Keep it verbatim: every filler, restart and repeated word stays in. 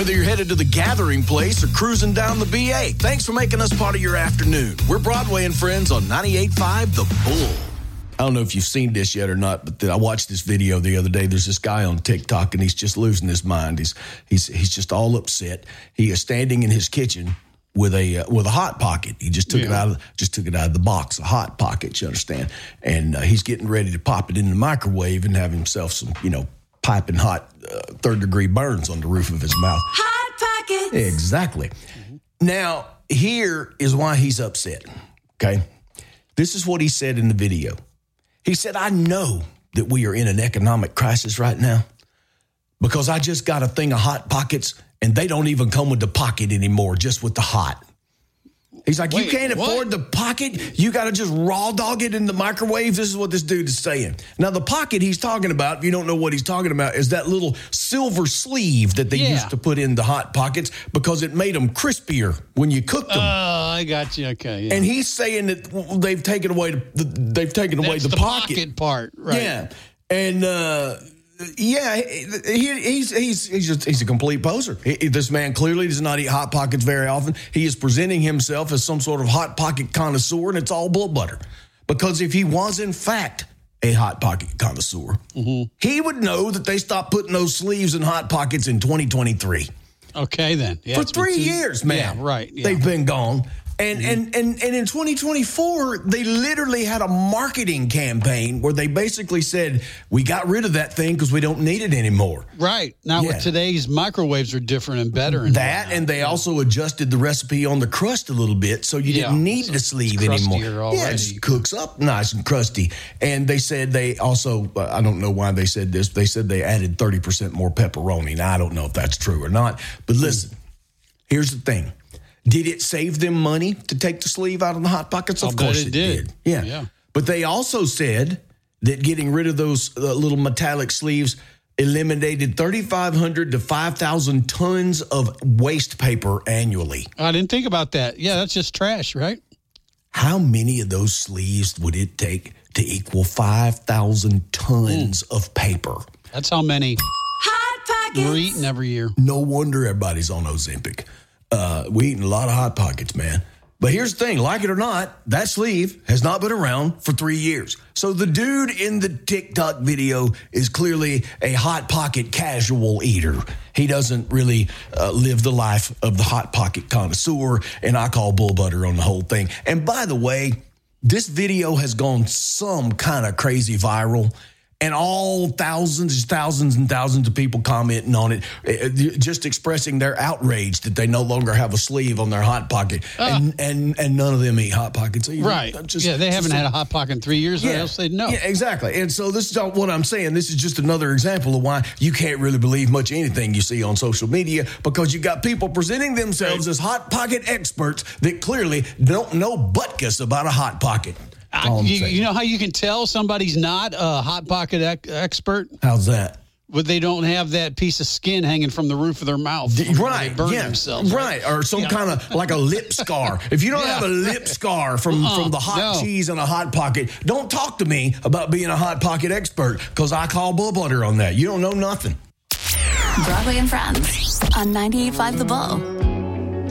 whether you're headed to the Gathering Place or cruising down the B A. Thanks for making us part of your afternoon. We're Broadway and Friends on ninety-eight point five The Bull. I don't know if you've seen this yet or not, but I watched this video the other day. There's this guy on TikTok, and he's just losing his mind. He's he's he's just all upset. He is standing in his kitchen with a uh, with a Hot Pocket. He just took yeah. it out of just took it out of the box, a Hot Pocket. You understand? And uh, he's getting ready to pop it in the microwave and have himself some, you know, piping hot uh, third degree burns on the roof of his mouth. Hot Pockets. Exactly. Mm-hmm. Now here is why he's upset. Okay, this is what he said in the video. He said, I know that we are in an economic crisis right now because I just got a thing of Hot Pockets and they don't even come with the pocket anymore, just with the hot. He's like, Wait, you can't what? afford the pocket? You got to just raw dog it in the microwave? This is what this dude is saying. Now, the pocket he's talking about, if you don't know what he's talking about, is that little silver sleeve that they yeah. used to put in the Hot Pockets because it made them crispier when you cooked them. Oh, uh, I got you. Okay. Yeah. And he's saying that they've taken away the, they've taken away the, the pocket. pocket part, right? Yeah. And, uh, Yeah, he, he's he's he's just, he's a complete poser. He, this man clearly does not eat Hot Pockets very often. He is presenting himself as some sort of Hot Pocket connoisseur, and it's all bull butter. Because if he was in fact a Hot Pocket connoisseur, mm-hmm. he would know that they stopped putting those sleeves in Hot Pockets in twenty twenty-three. Okay, then. Yeah, For three two, years, man. Yeah, right. Yeah. They've been gone. And, mm-hmm. and and and in twenty twenty-four, they literally had a marketing campaign where they basically said, we got rid of that thing because we don't need it anymore. Right. Now, yeah. with today's microwaves are different and better. And that, and they also adjusted the recipe on the crust a little bit so you yeah. didn't need so the sleeve anymore. Already. Yeah, it just cooks up nice and crusty. And they said they also, uh, I don't know why they said this, they said they added thirty percent more pepperoni. Now, I don't know if that's true or not. But listen, mm. here's the thing. Did it save them money to take the sleeve out of the Hot Pockets? Of I'll course it it did. did. Yeah. yeah. But they also said that getting rid of those uh, little metallic sleeves eliminated thirty-five hundred to five thousand tons of waste paper annually. I didn't think about that. Yeah, that's just trash, right? How many of those sleeves would it take to equal five thousand tons mm. of paper? That's how many Hot Pockets we're eating every year. No wonder everybody's on Ozempic. Uh, we eating a lot of Hot Pockets, man. But here's the thing, like it or not, that sleeve has not been around for three years. So the dude in the TikTok video is clearly a Hot Pocket casual eater. He doesn't really uh, live the life of the Hot Pocket connoisseur, and I call bull butter on the whole thing. And by the way, this video has gone some kind of crazy viral. And all thousands, thousands and thousands of people commenting on it, just expressing their outrage that they no longer have a sleeve on their Hot Pocket. Uh, and, and and none of them eat Hot Pockets either. Right. Just, yeah, they haven't just, had a Hot Pocket in three years, or yeah, else they'd know. Yeah, exactly. And so this is what I'm saying. This is just another example of why you can't really believe much anything you see on social media, because you got people presenting themselves right. as Hot Pocket experts that clearly don't know butkus about a Hot Pocket. I, you, you know how you can tell somebody's not a Hot Pocket ec- expert? How's that? But they don't have that piece of skin hanging from the roof of their mouth. Right. They burn yeah. themselves. Right. Or some yeah. kind of like a lip scar. If you don't yeah. have a lip scar from, uh-uh. from the hot no. cheese and a Hot Pocket, don't talk to me about being a Hot Pocket expert, because I call bull butter on that. You don't know nothing. Broadway and Friends on ninety-eight point five The Bull.